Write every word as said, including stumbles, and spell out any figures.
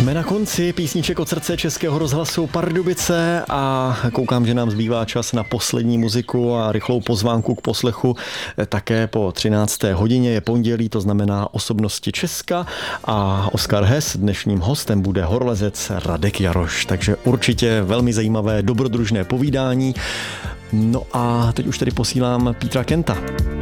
Jsme na konci písniček od srdce Českého rozhlasu Pardubice a koukám, že nám zbývá čas na poslední muziku a rychlou pozvánku k poslechu. Také po třinácté hodině je pondělí, to znamená osobnosti Česka a Oskar Hess dnešním hostem bude horolezec Radek Jaroš, takže určitě velmi zajímavé dobrodružné povídání. No a teď už tedy posílám Petra Kenta.